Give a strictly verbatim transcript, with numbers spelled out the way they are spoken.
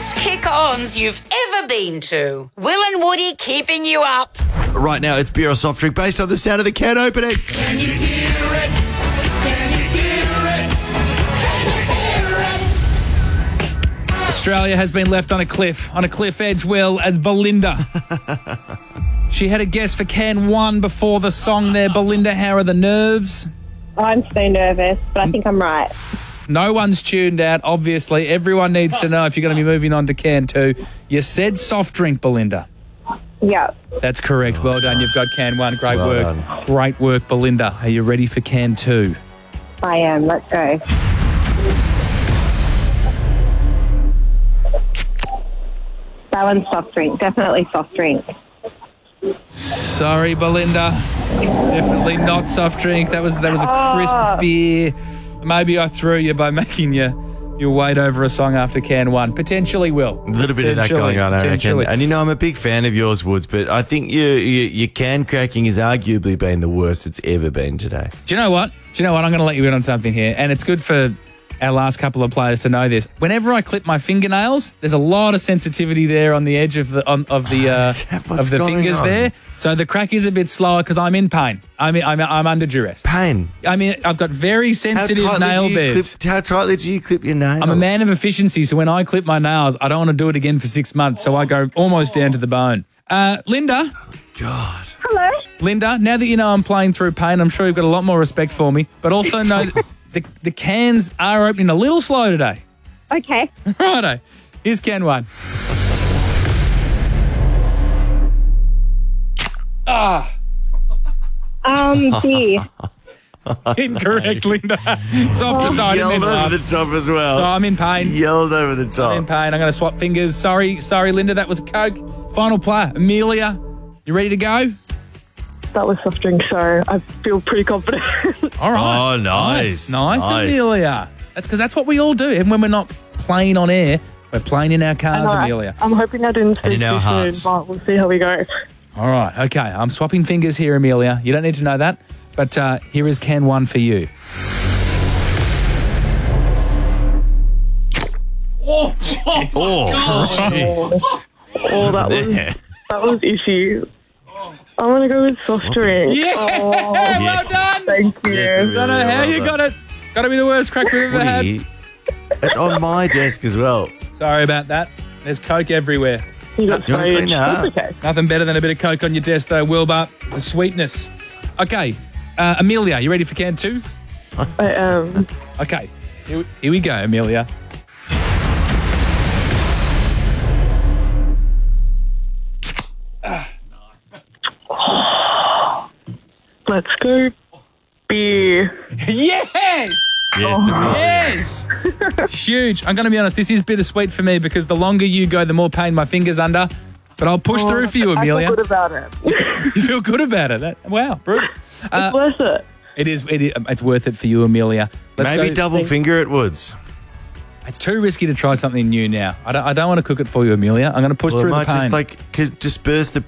biggest kick-ons you've ever been to. Will and Woody keeping you up. Right now, it's beer or soft drink based on the sound of the can opening. Can you hear it? Can you hear it? Can you hear it? Australia has been left on a cliff, on a cliff edge, Will, as Belinda. She had a guess for can one before the song there. Belinda, how are the nerves? I'm so nervous, but I think I'm right. No one's tuned out, obviously. Everyone needs to know if you're going to be moving on to can two. You said soft drink, Belinda. Yeah. That's correct. Well done. You've got can one. Great Well work. done. Great work, Belinda. Are you ready for can two? I am. Let's go. That one's soft drink. Definitely soft drink. Sorry, Belinda. It's definitely not soft drink. That was that was a crisp Oh. beer. Maybe I threw you by making you you wait over a song after can one. Potentially will. A little bit of that Potentially, going on, I reckon. potentially. And you know, I'm a big fan of yours, Woods, but I think you, you, your can cracking has arguably been the worst it's ever been today. Do you know what? Do you know what? I'm going to let you in on something here, and it's good for our last couple of players to know this. Whenever I clip my fingernails, there's a lot of sensitivity there on the edge of the on, of the uh, Is that what's of the going fingers on? there. So the crack is a bit slower because I'm in pain. I'm I'm I'm under duress. Pain. I mean, I've got very How sensitive tightly, nail do you beds. clip, how tightly do you clip your nails? I'm a man of efficiency, so when I clip my nails, I don't want to do it again for six months, so I go almost down to the bone. Uh, Linda, God. Hello. Linda, now that you know I'm playing through pain, I'm sure you've got a lot more respect for me, but also know that the, the cans are opening a little slow today. Okay. Righto. Here's can one. Ah, Um, beer. incorrect, Linda. Softer side. I didn't mean Yelled to laugh. over the top as well. So I'm in pain. Yelled over the top. I'm in pain. I'm going to swap fingers. Sorry, sorry, Linda. That was a Coke. Final player, Amelia. You ready to go? That was soft drink, so I feel pretty confident. All right. Oh, nice. Nice, Nice. Amelia. That's because that's what we all do. And when we're not playing on air, we're playing in our cars, All right. Amelia. I'm hoping I didn't And speak in our too hearts. soon, but we'll see how we go. All right. Okay. I'm swapping fingers here, Amelia. You don't need to know that. But uh, here is can one for you. Oh, Jesus. Oh, that was There. that was issue. I want to go with soft drink. Yeah. Oh, Well done. thank you. Yes, Amelia, Don't know how well you done. got it. Got to be the worst crack we've ever What are had. you- It's on my desk as well. Sorry about that. There's Coke everywhere. You got You wanna sprayed. clean that That's okay. Nothing better than a bit of Coke on your desk, though, Wilbur. The sweetness. Okay. Uh, Amelia, you ready for can two? I am. Okay. Here, here we go, Amelia. Let's go beer. Yes! Yes, Amelia. Yes! Huge. I'm going to be honest, this is bittersweet for me because the longer you go, the more pain my finger's under. But I'll push through for you, Amelia. I feel good about it. You feel good about it. That, wow, brutal. Uh, It's worth it. it is. It is. It's worth it for you, Amelia. Let's Maybe go. double finger at Woods. It's too risky to try something new now. I don't, I don't want to cook it for you, Amelia. I'm going to push Well, it through the might pain. just like c- disperse the